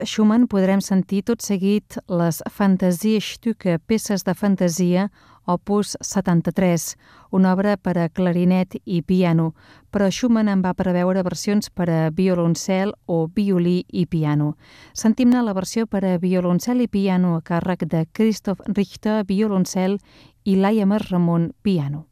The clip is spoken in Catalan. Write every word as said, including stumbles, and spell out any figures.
Schumann podrem sentir tot seguit les Fantasiestücke, peces de fantasia, opus setanta-tres, una obra per a clarinet i piano, però Schumann en va preveure versions per a violoncel o violí i piano. Sentim-ne la versió per a violoncel i piano a càrrec de Christoph Richter, violoncel, i Laia Mas Ramon, piano.